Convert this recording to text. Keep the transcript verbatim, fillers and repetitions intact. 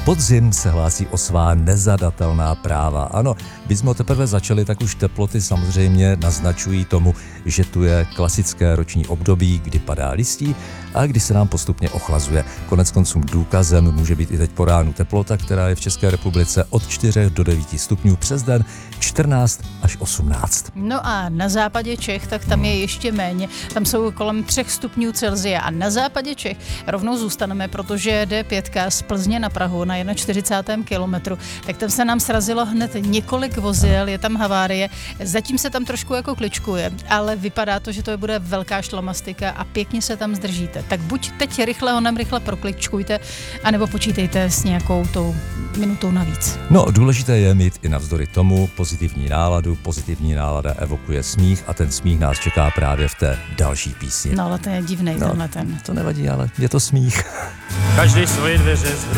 Podzim se hlásí o svá nezadatelná práva. Ano, když jsme teprve začali, tak už teploty samozřejmě naznačují tomu, že tu je klasické roční období, kdy padá listí a kdy se nám postupně ochlazuje. Konec konců důkazem může být i teď po ránu teplota, která je v České republice od čtyři do devíti stupňů, přes den čtrnáct až osmnáct. No a na západě Čech, tak tam je ještě méně. Tam jsou kolem třech stupňů Celsia a na západě Čech rovnou zůstaneme, protože D pět z Plzně na Prahu na čtyřicátém prvním kilometru, tak tam se nám srazilo hned několik vozidel, je tam havárie, zatím se tam trošku jako kličkuje, ale vypadá to, že to bude velká šlamastika a pěkně se tam zdržíte. Tak buď teď rychle honem rychle prokličkujte, anebo počítejte s nějakou tou minutou navíc. No, důležité je mít i navzdory tomu pozitivní náladu, pozitivní nálada evokuje smích a ten smích nás čeká právě v té další písni. No, ale to je divnej no, tenhle ten. To nevadí, ale je to smích. Každý svoje dveře